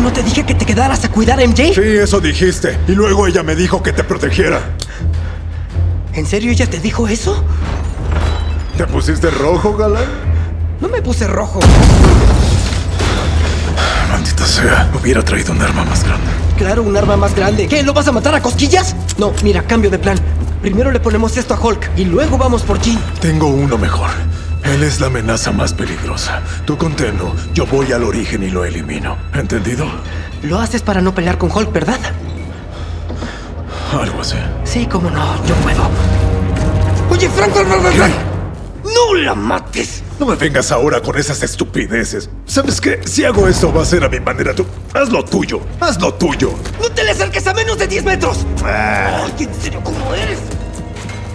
¿no te dije que te quedaras a cuidar a MJ? Sí, eso dijiste. Y luego ella me dijo que te protegiera. ¿En serio ella te dijo eso? ¿Te pusiste rojo, galán? No me puse rojo. Maldita sea. Hubiera traído un arma más grande. Claro, un arma más grande. ¿Qué? ¿Lo vas a matar a cosquillas? No, mira, cambio de plan. Primero le ponemos esto a Hulk y luego vamos por Jean. Tengo uno mejor. Él es la amenaza más peligrosa. Tú con Tenno, yo voy al origen y lo elimino. ¿Entendido? Lo haces para no pelear con Hulk, ¿verdad? Algo así. Sí, cómo no, yo puedo. Oye, Franco, no la mates. No me vengas ahora con esas estupideces. ¿Sabes qué? Si hago esto va a ser a mi manera. Tú, haz lo tuyo. Haz lo tuyo. ¡No te le acerques a menos de 10 metros! ¡Ay, en serio, cómo eres!